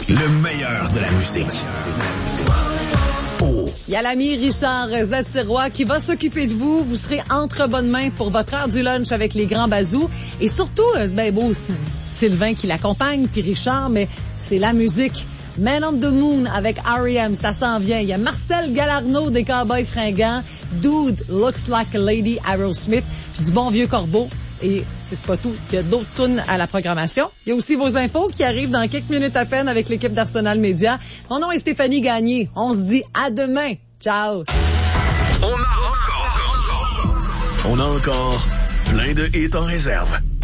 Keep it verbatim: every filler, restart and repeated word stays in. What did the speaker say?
Le meilleur de la musique. Oh. Il y a l'ami Richard Zatirois qui va s'occuper de vous. Vous serez entre bonnes mains pour votre heure du lunch avec les grands bazous. Et surtout, c'est bien beau aussi, Sylvain qui l'accompagne, puis Richard, mais c'est la musique. Man on the Moon avec R E M, ça s'en vient. Il y a Marcel Galarneau des Cowboys Fringants. Dude Looks Like a Lady, Aerosmith. Puis du bon vieux Corbeau. Et c'est pas tout. Il y a d'autres tunes à la programmation. Il y a aussi vos infos qui arrivent dans quelques minutes à peine avec l'équipe d'Arsenal Média. Mon nom est Stéphanie Gagné. On se dit à demain. Ciao. On a encore, on a encore plein de hits en réserve.